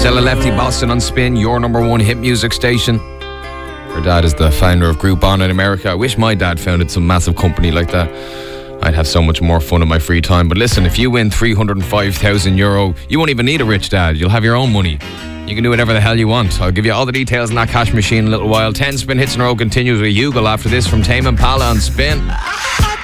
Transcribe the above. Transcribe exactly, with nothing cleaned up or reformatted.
Stella Lefty Boston on Spin, your number one hit music station. Her dad is the founder of Groupon in America. I wish my dad founded some massive company like that. I'd have so much more fun in my free time. But listen, if you win three hundred five thousand euro, you won't even need a rich dad. You'll have your own money. You can do whatever the hell you want. I'll give you all the details in that cash machine in a little while. ten Spin Hits in a row continues with Yugal after this from Tame Impala on Spin.